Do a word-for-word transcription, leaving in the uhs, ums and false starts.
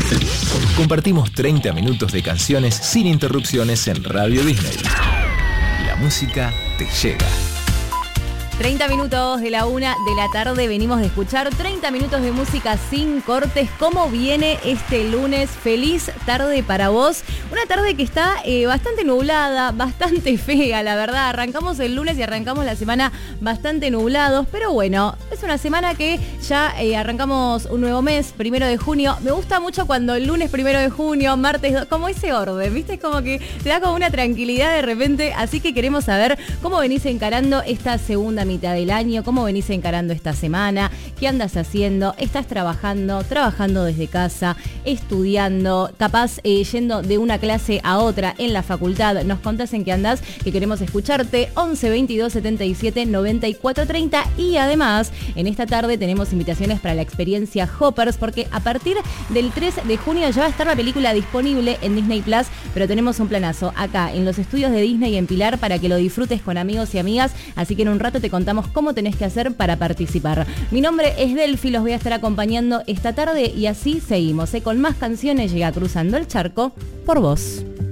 Compartimos treinta minutos de canciones sin interrupciones en Radio Disney. La música te llega. treinta minutos de la una de la tarde, venimos de escuchar treinta minutos de música sin cortes. ¿Cómo viene este lunes? Feliz tarde para vos. Una tarde que está eh, bastante nublada, bastante fea, la verdad. Arrancamos el lunes y arrancamos la semana bastante nublados, pero bueno, es una semana que ya eh, arrancamos un nuevo mes, primero de junio. Me gusta mucho cuando el lunes primero de junio, martes, do- como ese orden, ¿viste? Como que te da como una tranquilidad de repente, así que queremos saber cómo venís encarando esta segunda mitad del año, cómo venís encarando esta semana, qué andas haciendo, estás trabajando, trabajando desde casa, estudiando, capaz eh, yendo de una clase a otra en la facultad. Nos contás en qué andás, que queremos escucharte. Once veintidós setenta y siete noventa y cuatro treinta. Y además, en esta tarde tenemos invitaciones para la experiencia Hoppers, porque a partir del tres de junio ya va a estar la película disponible en Disney Plus, pero tenemos un planazo acá en los estudios de Disney en Pilar para que lo disfrutes con amigos y amigas, así que en un rato te contamos cómo tenés que hacer para participar. Mi nombre es Delphi, los voy a estar acompañando esta tarde y así seguimos, ¿eh? Con más canciones. Llega Cruzando el Charco por vos.